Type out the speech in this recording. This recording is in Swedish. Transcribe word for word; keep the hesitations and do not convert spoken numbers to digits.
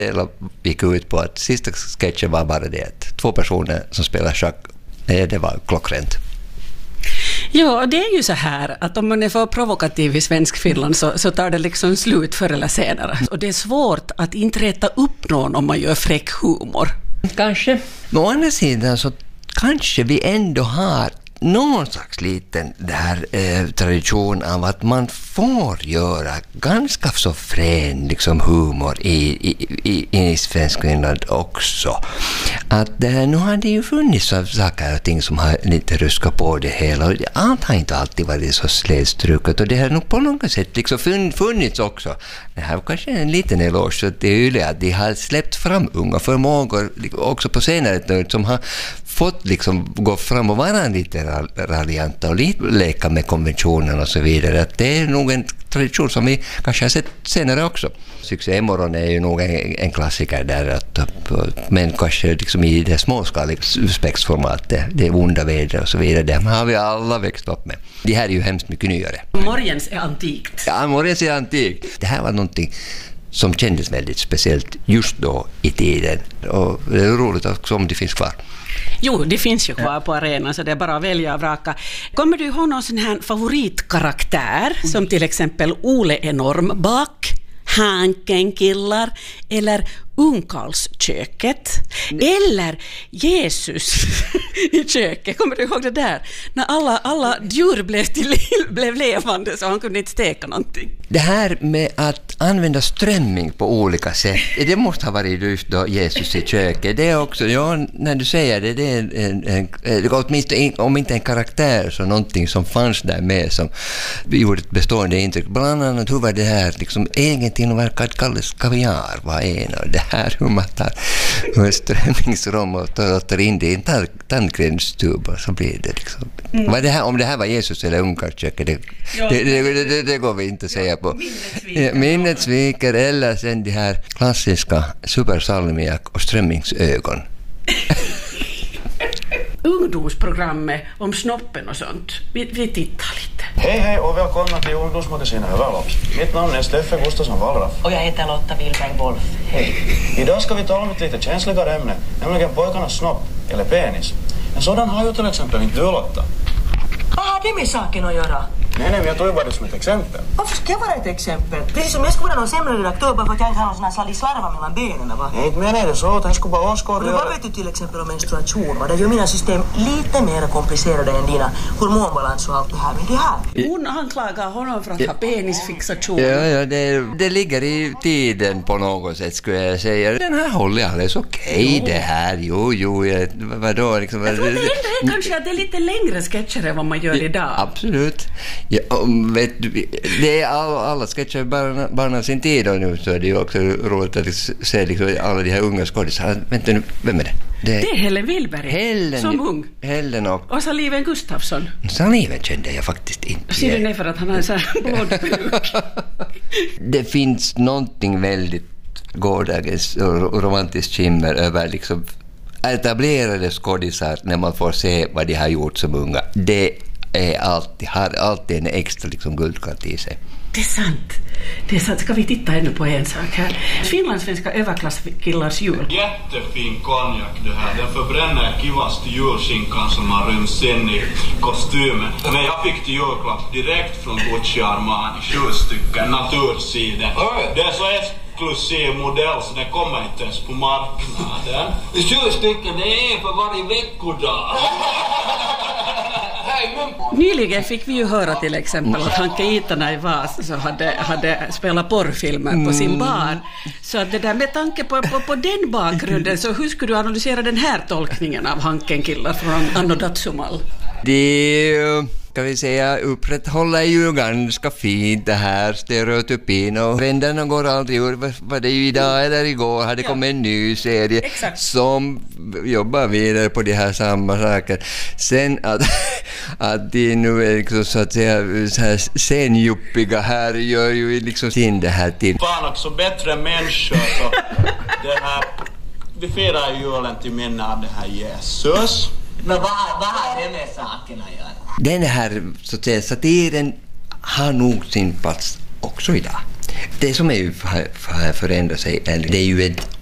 Det gick ut på att sista sketchen var bara det att två personer som spelar schack, det var klockrent. Ja, det är ju så här att om man är för provokativ i svensk Finland så, så tar det liksom slut förr eller senare. Och det är svårt att inte rätta upp någon om man gör fräck humor. Kanske. Men å andra sidan så kanske vi ändå har någon slags liten där, eh, tradition av att man får göra ganska så frän liksom, humor i, i, i, i svensk Finland också. Att eh, nu har det ju funnits saker och ting som har lite ruskat på det hela. Och allt har inte alltid varit så slätstruket och det har nog på något sätt liksom funnits också. Det här var kanske en liten eloge så det är ju att de har släppt fram unga förmågor också på senare tid som har fått liksom gå fram och vara lite raljanta och lite leka med konventionen och så vidare. Att det är nog en tradition som vi kanske har sett senare också. Succémorgon är ju nog en, en klassiker där, att, men kanske liksom i det småskaliga spexformatet, det onda vädret och så vidare, det har vi alla växt upp med. Det här är ju hemskt mycket nyare. Morgens är antikt. Ja, morgens är antikt. Det här var någonting som kändes väldigt speciellt just då i tiden. Och det är roligt också om det finns kvar. Jo, det finns ju kvar på arenan så det är bara att välja och vraka. Kommer du ihåg någon sån här favoritkaraktär som till exempel Ole Enormbak, Hankenkillar eller Ungkarlsköket eller Jesus i köket? Kommer du ihåg det där? När alla, alla djur blev, till, blev levande så han kunde inte steka någonting. Det här med att använda strömming på olika sätt, det måste ha varit just då Jesus i köket. Det är också, ja, när du säger det, det är en, en, en, åtminstone om inte en karaktär så någonting som fanns där med som gjorde ett bestående intryck. Bland annat hur var det här, liksom egentligen verkade kallas kaviar var en av det här hur man tar strömmingsrom och tar in det i en tandkrämstub och så blir det liksom. Mm. Vad det här, om det här var Jesus eller Ungkarlsköket, det, ja, det, det, det, det går vi inte att säga på. Minnet, minnet sviker eller sen de här klassiska supersalmiak och strömmingsögon. Ungdomsprogrammet om snoppen och sånt. Vi, vi tittar lite. Hej hej och välkomna till ungdomsmagasinet Överlopp. Mitt namn är Steffe Gustafsson Wallraff. Och jag heter Lotta Wilberg Wolf. Hej. Idag ska vi tala om ett lite känsligare ämne, nämligen pojkarnas snopp eller penis. En sådan har ju till exempel inte du, Lotta. Vad har det med saken att göra? Nej, nej, men jag tog ju bara det som ett exempel. Varför ska jag vara ett exempel? Precis som jag skulle vara någon sämre redaktör bara för att jag inte har någon sån här sladislarva mellan benen, va? Nej, men är det så att han skulle bara åskådliggöra... Vad vet du till exempel om menstruation, va? Det gör mina system lite mer komplicerade än dina hormonbalans och allt det här. Men det här... Hon anklagar honom för att ha penisfixation. Ja, ja, det, det ligger i tiden på något sätt skulle jag säga. Den här håller alldeles okej, okay, det här. Jo, jo, jag, vadå? Liksom, jag tror att det ändå är kanske att det är lite längre sketcher än vad man gör idag. Absolut. Ja, vet du, det är all, alla sketcher barna, barna sin tid och nu så är det ju också roligt att se liksom alla de här unga skådisarna. Vänta nu, vem är det? Det, det är Helen Wilberg Helen, som ung. Helen och... Och Saliven Gustafsson. Saliven kände jag faktiskt inte. Ser du nej för att han har en sån här blodbruk? Det finns någonting väldigt gårdagens och romantiskt skimmer över liksom etablerade skådisar när man får se vad de har gjort som unga. Det är alltid, har alltid en extra liksom guldkant i sig. Det är sant. Det är sant. Ska vi titta ännu på en sak här? Finlandssvenska överklasskillars jul. Jättefin konjak det här. Den förbränner kivast julskinkan som har rymt sen i kostymen. Men jag fick till julklapp direkt från Gucci Armani. Sju stycken natursidor. Det är så exklusiv modell så det kommer inte ens på marknaden. Sju stycken, det är en för varje veckodag. Nyligen fick vi ju höra till exempel att Hanke Iittana i Vas så hade, hade spelat porrfilmer på sin bar. Så att det där med tanke på, på, på den bakgrunden, så hur skulle du analysera den här tolkningen av Hankenkillar från Anno Datsumal? Det kan vi säga upprätthåller ju ganska fint det här stereotypin och trenderna går aldrig ur. Var det ju idag eller igår hade ja. kommit en ny serie Exakt. som jobbar vidare på de här samma saker. Sen att, att de nu är liksom så att säga så här senjuppiga här gör ju liksom sin det här till. Fan också bättre människor så det här, vi firar julen till minne av det här Jesus. Men vad, vad har det med saken att göra? Den här så att säga, satiren har nog sin plats också idag. Det som är ju har, har förändrat sig, det är ju ett